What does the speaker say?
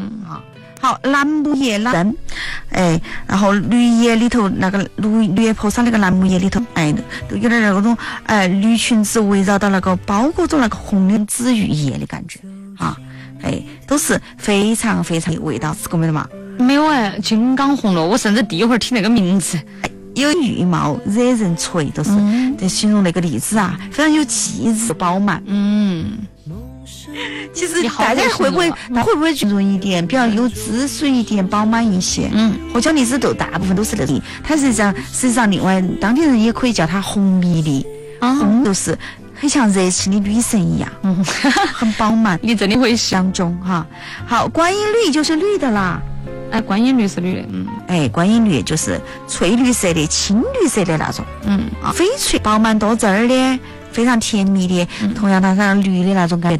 好，楠木叶蓝，然后绿叶里头那个绿叶坡上那个楠木叶里头，都有点那种绿裙子围绕到那个包裹着那个红的紫玉叶的感觉啊，都是非常非常味道，吃过没有嘛？ 没有金刚红了，我甚至第一会儿听那个名字。 有玉貌惹人垂，都是在形容那个栗子啊，非常有气质饱满。其实大家会不会均匀一点，比较有滋水一点，饱满一些？花椒栗子豆大部分都是那种，它实际上另外当地人也可以叫它红米粒，就是很像热情的女神一样，很饱满。 你真的会相中哈。好，观音绿就是绿的啦。 观音绿是绿的， 观音绿就是翠绿色的、青绿色的那种，翡翠饱满多汁儿的，非常甜蜜的，同样它是绿的那种感觉。